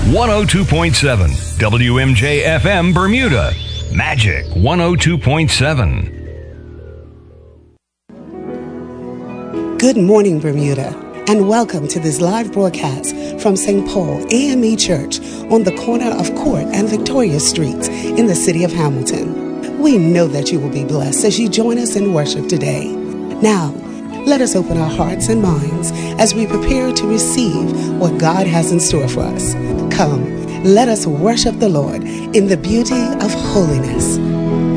102.7 WMJ FM Bermuda. Magic 102.7. Good morning, Bermuda, and welcome to this live broadcast from St. Paul AME Church on the corner of Court and Victoria Streets in the city of Hamilton. We know that you will be blessed as you join us in worship today. Now, let us open our hearts and minds as we prepare to receive what God has in store for us. Come, let us worship the Lord in the beauty of holiness.